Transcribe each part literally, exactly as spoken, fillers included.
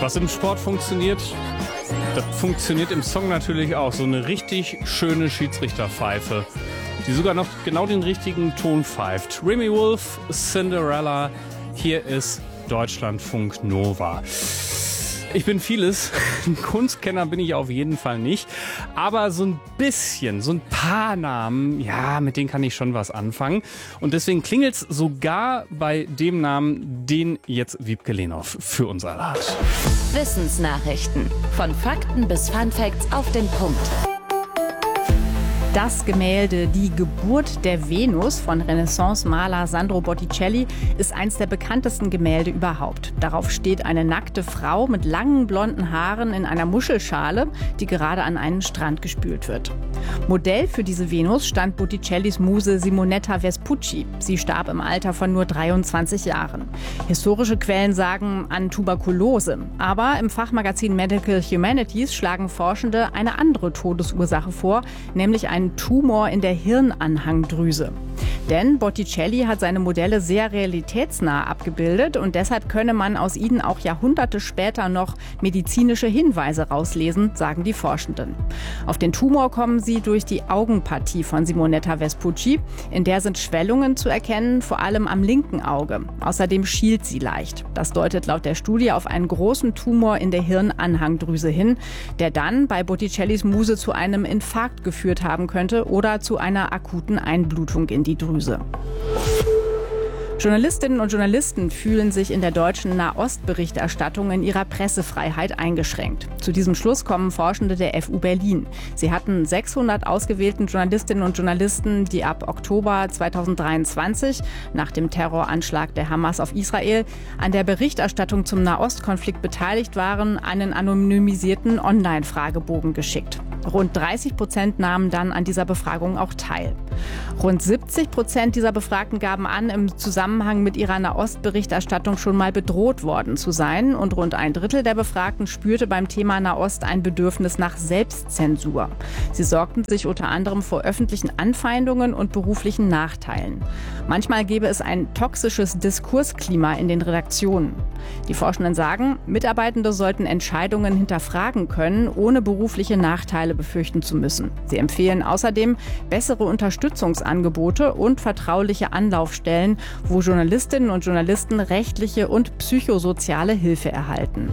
Was im Sport funktioniert, das funktioniert im Song natürlich auch. So eine richtig schöne Schiedsrichterpfeife, die sogar noch genau den richtigen Ton pfeift. Remy Wolf, Cinderella, hier ist Deutschlandfunk Nova. Ich bin vieles, ein Kunstkenner bin ich auf jeden Fall nicht, aber so ein bisschen, so ein paar Namen, ja, mit denen kann ich schon was anfangen. Und deswegen klingelt es sogar bei dem Namen, den jetzt Wiebke Lehnhoff für uns alle hat. Wissensnachrichten. Von Fakten bis Funfacts auf den Punkt. Das Gemälde Die Geburt der Venus von Renaissance-Maler Sandro Botticelli ist eines der bekanntesten Gemälde überhaupt. Darauf steht eine nackte Frau mit langen blonden Haaren in einer Muschelschale, die gerade an einen Strand gespült wird. Modell für diese Venus stand Botticellis Muse Simonetta Vespucci. Sie starb im Alter von nur dreiundzwanzig Jahren. Historische Quellen sagen an Tuberkulose. Aber im Fachmagazin Medical Humanities schlagen Forschende eine andere Todesursache vor, nämlich ein Tumor in der Hirnanhangdrüse. Denn Botticelli hat seine Modelle sehr realitätsnah abgebildet und deshalb könne man aus ihnen auch Jahrhunderte später noch medizinische Hinweise rauslesen, sagen die Forschenden. Auf den Tumor kommen sie durch die Augenpartie von Simonetta Vespucci. In der sind Schwellungen zu erkennen, vor allem am linken Auge. Außerdem schielt sie leicht. Das deutet laut der Studie auf einen großen Tumor in der Hirnanhangdrüse hin, der dann bei Botticellis Muse zu einem Infarkt geführt haben könnte oder zu einer akuten Einblutung in die Drüse. Journalistinnen und Journalisten fühlen sich in der deutschen Nahostberichterstattung in ihrer Pressefreiheit eingeschränkt. Zu diesem Schluss kommen Forschende der F U Berlin. Sie hatten sechshundert ausgewählten Journalistinnen und Journalisten, die ab Oktober zweitausenddreiundzwanzig, nach dem Terroranschlag der Hamas auf Israel, an der Berichterstattung zum Nahostkonflikt beteiligt waren, einen anonymisierten Online-Fragebogen geschickt. Rund dreißig Prozent nahmen dann an dieser Befragung auch teil. Rund siebzig Prozent dieser Befragten gaben an, im Zusammenhang mit ihrer Nahostberichterstattung schon mal bedroht worden zu sein. Und rund ein Drittel der Befragten spürte beim Thema Nahost ein Bedürfnis nach Selbstzensur. Sie sorgten sich unter anderem vor öffentlichen Anfeindungen und beruflichen Nachteilen. Manchmal gäbe es ein toxisches Diskursklima in den Redaktionen. Die Forschenden sagen, Mitarbeitende sollten Entscheidungen hinterfragen können, ohne berufliche Nachteile befürchten zu müssen. Sie empfehlen außerdem bessere Unterstützungsangebote und vertrauliche Anlaufstellen, wo Journalistinnen und Journalisten rechtliche und psychosoziale Hilfe erhalten.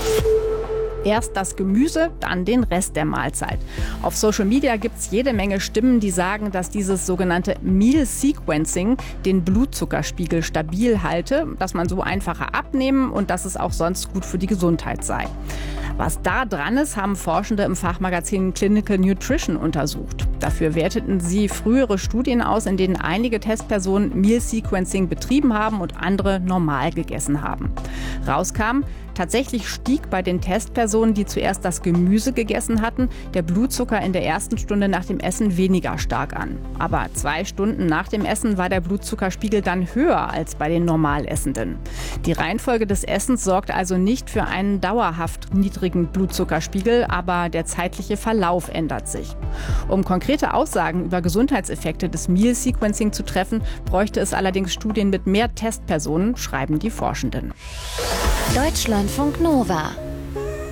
Erst das Gemüse, dann den Rest der Mahlzeit. Auf Social Media gibt es jede Menge Stimmen, die sagen, dass dieses sogenannte Meal Sequencing den Blutzuckerspiegel stabil halte, dass man so einfacher abnehmen und dass es auch sonst gut für die Gesundheit sei. Was da dran ist, haben Forschende im Fachmagazin Clinical Nutrition untersucht. Dafür werteten sie frühere Studien aus, in denen einige Testpersonen Meal Sequencing betrieben haben und andere normal gegessen haben. Rauskam, tatsächlich stieg bei den Testpersonen, die zuerst das Gemüse gegessen hatten, der Blutzucker in der ersten Stunde nach dem Essen weniger stark an. Aber zwei Stunden nach dem Essen war der Blutzuckerspiegel dann höher als bei den Normalessenden. Die Reihenfolge des Essens sorgt also nicht für einen dauerhaft niedrigen Blutzuckerspiegel, aber der zeitliche Verlauf ändert sich. Um konkrete Aussagen über Gesundheitseffekte des Meal Sequencing zu treffen, bräuchte es allerdings Studien mit mehr Testpersonen, schreiben die Forschenden. Deutschlandfunk Nova.